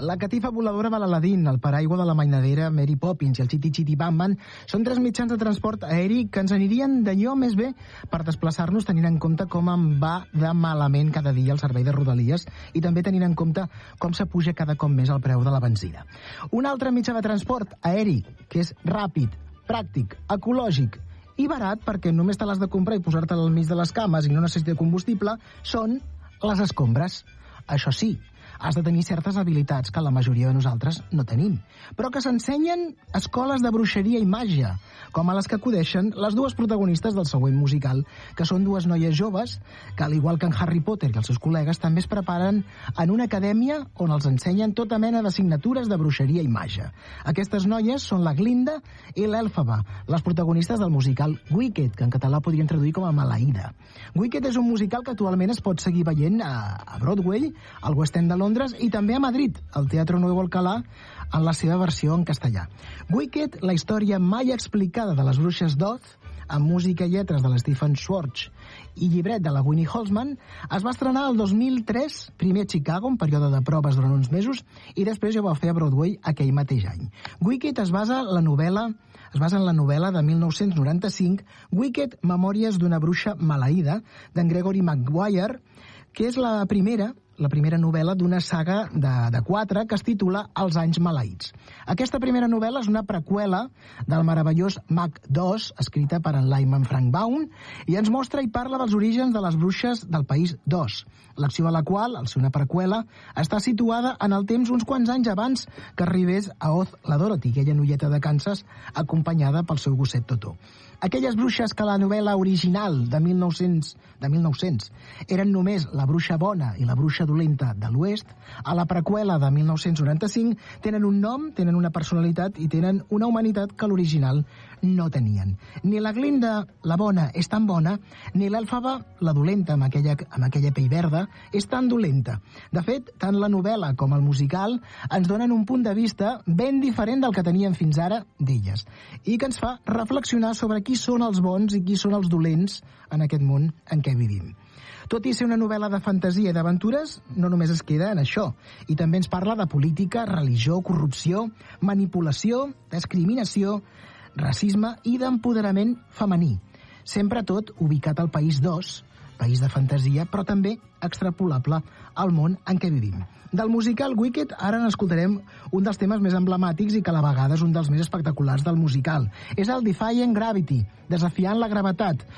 La catifa voladora de l'Aladín, el paraigua de la mainadera Mary Poppins i el Chitty Chitty Bam Bam són tres mitjans de transport aeri que ens anirien d'allò més bé per desplaçar-nos tenint en compte com em va de malament cada dia el servei de Rodalies i també tenint en compte com s'apuja cada cop més el preu de la benzina. Un altre mitjà de transport aeri que és ràpid, pràctic, ecològic i barat perquè només te l'has de comprar i posar-te'l al mig de les cames i no necessita combustible són les escombres. Això sí, has de tenir certes habilitats que la majoria de nosaltres no tenim, però que s'ensenyen a escoles de bruixeria i màgia, com a les que acudeixen les dues protagonistes del següent musical, que són dues noies joves que, al igual que en Harry Potter i els seus col·legues, també es preparen en una acadèmia on els ensenyen tota mena d'assignatures de bruixeria i màgia. Aquestes noies són la Glinda i l'Èlfaba, les protagonistes del musical Wicked, que en català podríem traduir com a Maleïda. Wicked és un musical que actualment es pot seguir veient a Broadway, al West End de Londres i també a Madrid, al Teatro Nuevo Alcalá, en la seva versió en castellà. Wicked, la història mai explicada de les bruixes d'Oz, amb música i lletres de l'Stephen Schwartz i llibret de la Winnie Holzman, es va estrenar el 2003, primer a Chicago, en període de proves durant uns mesos, i després ja ho va fer a Broadway aquell mateix any. Wicked es basa en la novel·la de 1995, Wicked, Memòries d'una bruixa maleïda, d'en Gregory Maguire, que és la primera novel·la d'una saga de 4 que es titula Els anys maleïts. Aquesta primera novel·la és una preqüela del meravellós Mag 2, escrita per en Lyman Frank Baum, i ens mostra i parla dels orígens de les bruixes del país d'Oz, l'acció a la qual, al ser una preqüela, està situada en el temps uns quants anys abans que arribés a Oz la Dorothy, aquella noieta de Kansas, acompanyada pel seu gosset Totó. Aquelles bruixes que la novel·la original de 1900 eren només la bruixa bona i la bruixa dolenta de l'Oest, a la preqüela de 1995 tenen un nom, tenen una personalitat i tenen una humanitat que l'original no tenien. Ni la Glinda, la bona, és tan bona, ni l'Èlfaba, la dolenta, amb aquella pell verda, és tan dolenta. De fet, tant la novel·la com el musical ens donen un punt de vista ben diferent del que teníem fins ara d'elles, i que ens fa reflexionar sobre qui són els bons i qui són els dolents en aquest món en què vivim. Tot i ser una novel·la de fantasia i d'aventures, no només es queda en això, i també ens parla de política, religió, corrupció, manipulació, discriminació, racisme i d'empoderament femení. Sempre tot ubicat al país d'Oz, país de fantasia, però també extrapolable al món en què vivim. Del musical Wicked ara n'escoltarem un dels temes més emblemàtics i que a la vegada és un dels més espectaculars del musical. És el Defying Gravity, desafiant la gravetat,